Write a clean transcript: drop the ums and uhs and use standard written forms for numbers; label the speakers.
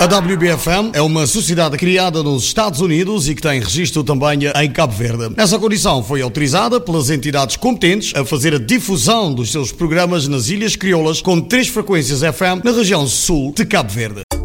Speaker 1: A WBFM é uma sociedade criada nos Estados Unidos e que tem registro também em Cabo Verde. Essa condição foi autorizada pelas entidades competentes a fazer a difusão dos seus programas nas Ilhas Crioulas com 3 frequências FM na região sul de Cabo Verde.